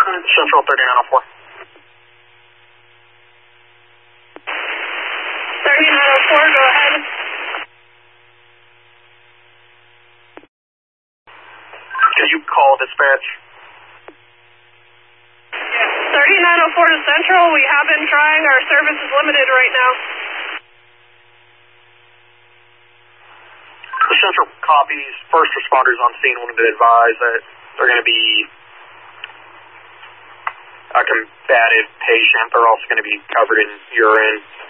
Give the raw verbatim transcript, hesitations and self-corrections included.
Central thirty-nine oh four. thirty-nine oh four, go ahead. Can you call dispatch? thirty-nine oh four to Central, we have been trying, our service is limited right now. Central copies, first responders on scene wanted to advise that they're going to be a combative patient. They're also going to be covered in urine.